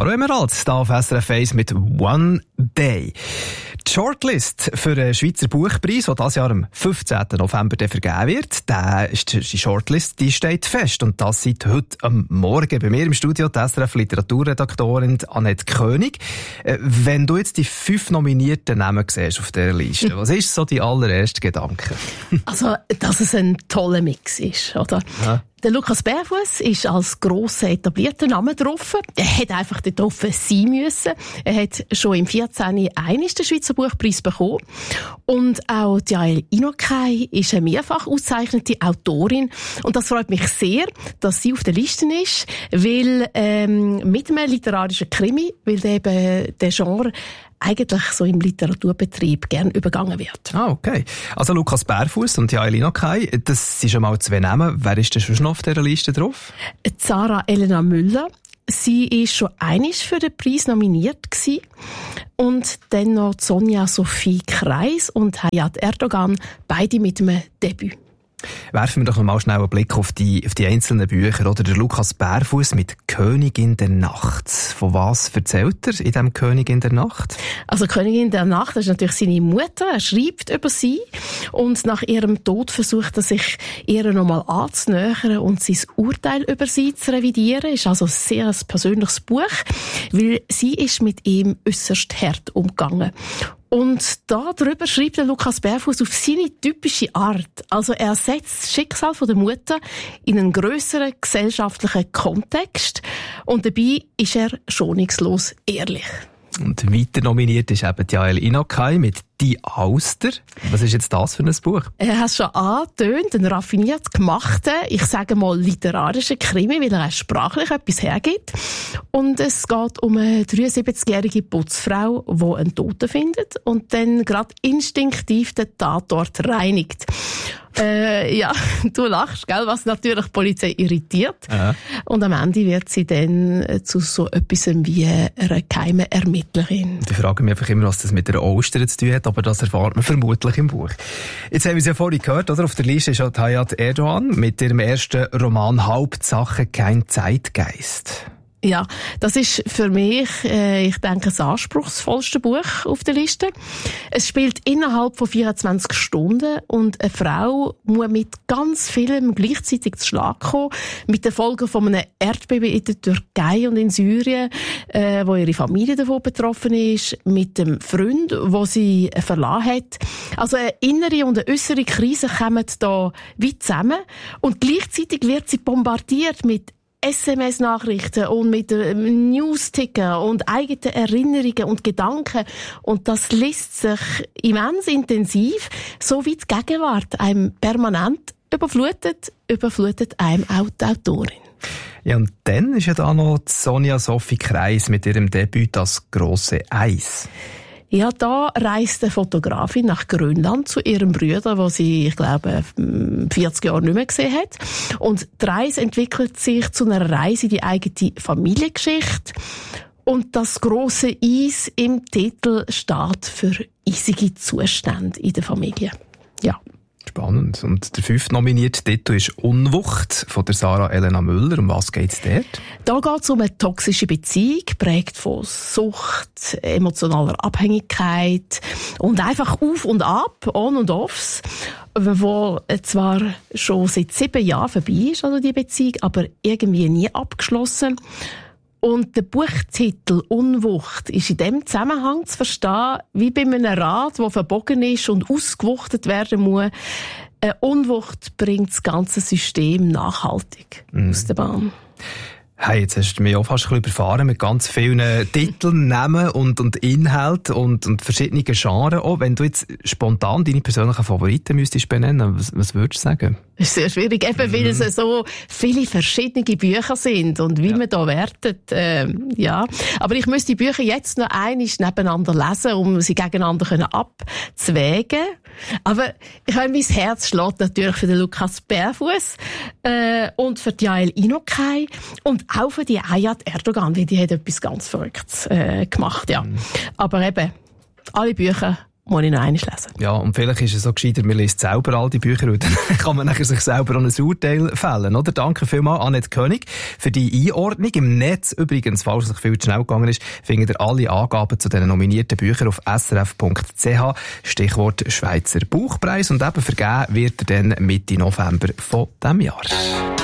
Caro Emerald, hier auf SRF 1 mit One Day. Die Shortlist für den Schweizer Buchpreis, der dieses Jahr am 15. November vergeben wird, die Shortlist die steht fest. Und das seit heute am Morgen. Bei mir im Studio die SRF-Literaturredaktorin Annette König. Wenn du jetzt die 5 nominierten Namen siehst auf dieser Liste, was ist so die allererste Gedanke? Also, dass es ein toller Mix ist, oder? Ja. Der Lukas Bärfuss ist als grosser, etablierter Name drauf. Er hätte einfach dort drauf sein müssen. Er hat schon im 14. einmal den Schweizer Buchpreis bekommen. Und auch Jael Inokai ist eine mehrfach ausgezeichnete Autorin. Und das freut mich sehr, dass sie auf der Liste ist, weil mit einem literarischen Krimi, weil eben der Genre eigentlich so im Literaturbetrieb gern übergangen wird. Ah, okay. Also Lukas Bärfuss und Jael Inokai, das sind schon mal 2 Namen. Wer ist denn schon noch auf dieser Liste drauf? Zara Elena Müller. Sie ist schon einmal für den Preis nominiert gewesen. Und dann noch Sonja Sophie Kreis und Hayat Erdogan, beide mit einem Debüt. Werfen wir doch noch mal schnell einen Blick auf die einzelnen Bücher. Oder der Lukas Bärfuss mit Königin der Nacht. Von was erzählt er in diesem Königin der Nacht? Also Königin der Nacht, das ist natürlich seine Mutter. Er schreibt über sie. Und nach ihrem Tod versucht er sich ihr nochmal anzunähern und sein Urteil über sie zu revidieren. Ist also ein sehr persönliches Buch, weil sie ist mit ihm äußerst hart umgegangen. Und darüber schreibt der Lukas Bärfuss auf seine typische Art. Also er setzt das Schicksal von der Mutter in einen grösseren gesellschaftlichen Kontext und dabei ist er schonungslos ehrlich. Und weiter nominiert ist eben Jael Inokai mit «Die Auster». Was ist jetzt das für ein Buch? Er hat es schon angetönt, einen raffiniert gemachten, ich sage mal literarischen Krimi, weil er auch sprachlich etwas hergibt. Und es geht um eine 73-jährige Putzfrau, die einen Toten findet und dann gerade instinktiv den Tatort reinigt. Ja, du lachst, gell, was natürlich die Polizei irritiert. Ja. Und am Ende wird sie dann zu so etwas wie einer geheimen Ermittlerin. Ich frage mich einfach immer, was das mit der Auster zu tun hat, aber das erfahrt man vermutlich im Buch. Jetzt haben wir es ja vorhin gehört, oder? Auf der Liste ist auch Hayat Erdogan mit ihrem ersten Roman «Hauptsache kein Zeitgeist». Ja, das ist für mich, ich denke, das anspruchsvollste Buch auf der Liste. Es spielt innerhalb von 24 Stunden und eine Frau muss mit ganz vielem gleichzeitig zu Schlag kommen. Mit den Folgen von einem Erdbeben in der Türkei und in Syrien, wo ihre Familie davon betroffen ist, mit dem Freund, wo sie verlassen hat. Also eine innere und eine äußere Krise kommen da wie zusammen und gleichzeitig wird sie bombardiert mit SMS-Nachrichten und mit News-Ticker und eigenen Erinnerungen und Gedanken. Und das liest sich immens intensiv, so wie die Gegenwart einem permanent überflutet einem auch die Autorin. Ja, und dann ist ja da noch Sonja Sophie Kreis mit ihrem Debüt «Das große Eis». Ja, da reist eine Fotografin nach Grönland zu ihrem Bruder, den sie, ich glaube, 40 Jahre nicht mehr gesehen hat. Und die Reise entwickelt sich zu einer Reise in die eigene Familiengeschichte. Und das grosse Eis im Titel steht für eisige Zustände in der Familie. Ja. Spannend. Und der 5. nominierte Titel ist «Unwucht» von der Zara Elena Müller. Um was geht es dort? Da geht es um eine toxische Beziehung, geprägt von Sucht, emotionaler Abhängigkeit und einfach auf und ab, on und offs, wo zwar schon seit 7 Jahren vorbei ist, also die Beziehung, aber irgendwie nie abgeschlossen. Und der Buchtitel «Unwucht» ist in dem Zusammenhang zu verstehen, wie bei einem Rad, das verbogen ist und ausgewuchtet werden muss. Eine Unwucht bringt das ganze System nachhaltig aus der Bahn. Hey, jetzt hast du mich auch fast ein bisschen überfahren mit ganz vielen Titeln, Namen und Inhalten und verschiedenen Genres. Auch wenn du jetzt spontan deine persönlichen Favoriten müsstest benennen, was würdest du sagen? Das ist sehr schwierig, eben weil es so viele verschiedene Bücher sind und wie man da wertet, ja. Aber ich müsste die Bücher jetzt noch einmal nebeneinander lesen, um sie gegeneinander abzuwägen. Aber ich meine, mein Herz schlägt natürlich für den Lukas Bärfuss und für die Jael Inokai und auch für die Hayat Erdogan, weil die hat etwas ganz Verrücktes gemacht, ja. Aber eben, alle Bücher muss ich noch einmal lesen. Ja, und vielleicht ist es so gescheiter, man liest selber all die Bücher und dann kann man nachher sich selber auch ein Urteil fällen, oder? Danke vielmals, Annette König, für die Einordnung. Im Netz übrigens, falls es viel zu schnell gegangen ist, findet ihr alle Angaben zu den nominierten Büchern auf srf.ch. Stichwort Schweizer Buchpreis. Und eben vergeben wird er dann Mitte November von diesem Jahr.